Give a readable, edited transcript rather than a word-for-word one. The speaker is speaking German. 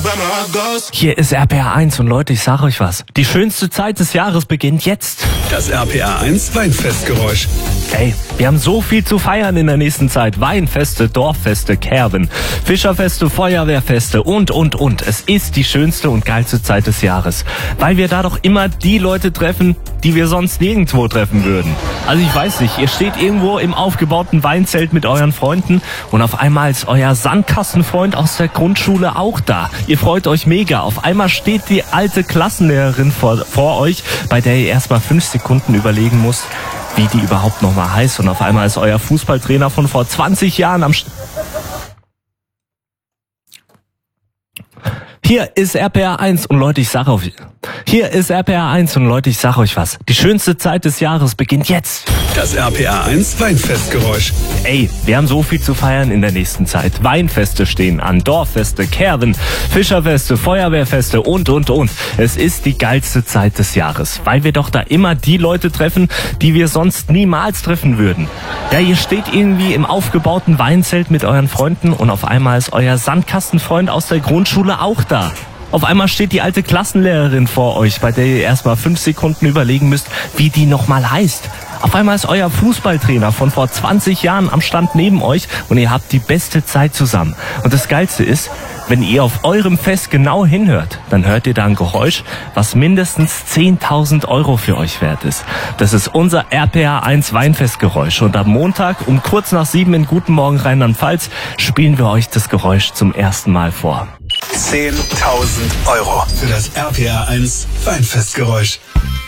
Hier ist RPR 1 und Leute, ich sage euch was. Die schönste Zeit des Jahres beginnt jetzt. Das RPR 1 Weinfestgeräusch. Ey, wir haben so viel zu feiern in der nächsten Zeit. Weinfeste, Dorffeste, Kerben, Fischerfeste, Feuerwehrfeste und. Es ist die schönste und geilste Zeit des Jahres. Weil wir da doch immer die Leute treffen, die wir sonst nirgendwo treffen würden. Also ich weiß nicht, ihr steht irgendwo im aufgebauten Weinzelt mit euren Freunden und auf einmal ist euer Sandkastenfreund aus der Grundschule auch da. Ihr freut euch mega. Auf einmal steht die alte Klassenlehrerin vor euch, bei der ihr erstmal 5 Sekunden überlegen müsst, wie die überhaupt nochmal heißt. Und auf einmal ist euer Fußballtrainer von vor 20 Jahren am Hier ist RPR 1 und Leute, ich sag euch was. Die schönste Zeit des Jahres beginnt jetzt. Das RPR 1 Weinfestgeräusch. Ey, wir haben so viel zu feiern in der nächsten Zeit. Weinfeste stehen an, Dorffeste, Kerben, Fischerfeste, Feuerwehrfeste und. Es ist die geilste Zeit des Jahres, weil wir doch da immer die Leute treffen, die wir sonst niemals treffen würden. Ja, ihr steht irgendwie im aufgebauten Weinzelt mit euren Freunden und auf einmal ist euer Sandkastenfreund aus der Grundschule auch da. Auf einmal steht die alte Klassenlehrerin vor euch, bei der ihr erstmal 5 Sekunden überlegen müsst, wie die nochmal heißt. Auf einmal ist euer Fußballtrainer von vor 20 Jahren am Stand neben euch und ihr habt die beste Zeit zusammen. Und das Geilste ist, wenn ihr auf eurem Fest genau hinhört, dann hört ihr da ein Geräusch, was mindestens 10.000 € für euch wert ist. Das ist unser RPR 1 Weinfestgeräusch. Und am Montag um kurz nach 7 in Guten Morgen Rheinland-Pfalz spielen wir euch das Geräusch zum ersten Mal vor. 10.000 € für das RPR 1 Weinfestgeräusch.